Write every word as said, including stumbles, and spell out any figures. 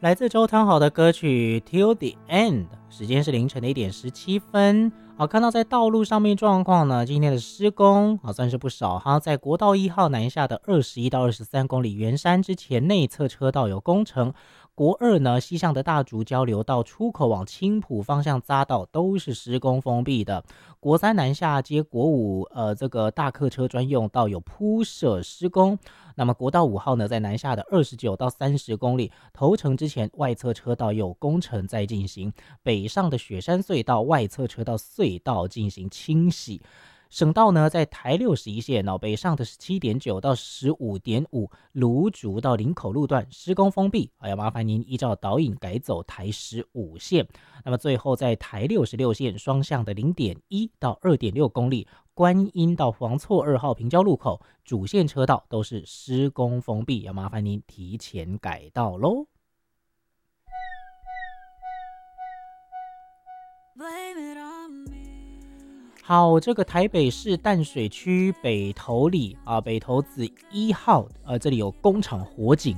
来自周汤豪的歌曲 Till the End， 时间是凌晨的一点十七分。好，看到在道路上面状况呢，今天的施工好算是不少哈。在国道一号南下的二十一到二十三公里圆山之前内侧车道有工程，国二呢西向的大竹交流道出口往青埔方向匝道都是施工封闭的。国三南下接国五呃这个大客车专用道有铺设施工。那么国道五号呢，在南下的二十九到三十公里头城之前，外侧车道有工程在进行，北上的雪山隧道外侧车道隧道进行清洗。省道呢，在台六十一线哦，北上的十七点九到十五点五，芦竹到林口路段施工封闭，还要麻烦您依照导引改走台十五线。那么最后在台六十六线双向的零点一到二点六公里，观音到黄厝二号平交路口主线车道都是施工封闭，要麻烦您提前改道喽。好，这个台北市淡水区北投里啊，北投子一号，呃，这里有工厂火警。